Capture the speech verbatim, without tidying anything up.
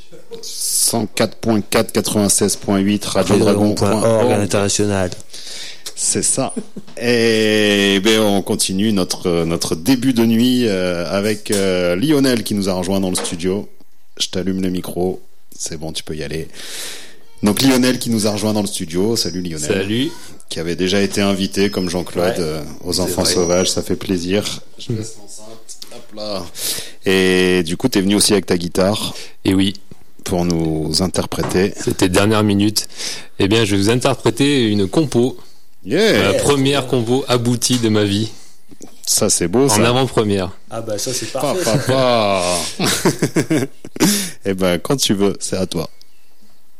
cent quatre point quatre, quatre-vingt-seize point huit, radio dragon point org international. C'est ça. Et ben on continue notre notre début de nuit euh, avec euh, Lionel qui nous a rejoint dans le studio. Je t'allume le micro. C'est bon, tu peux y aller. Donc Lionel qui nous a rejoint dans le studio. Salut Lionel. Salut. Qui avait déjà été invité comme Jean-Claude ouais, euh, aux Enfants Sauvages. Ça fait plaisir. Je laisse l'enceinte. Hop là. Et du coup, t'es venu aussi avec ta guitare. Et oui. Pour nous interpréter. C'était dernière minute. Eh bien, je vais vous interpréter une compo. Yeah. La première compo aboutie de ma vie. Ça, c'est beau, ça. En avant-première. Ah bah ça, c'est parfait. Papa. Eh ben, quand tu veux, c'est à toi.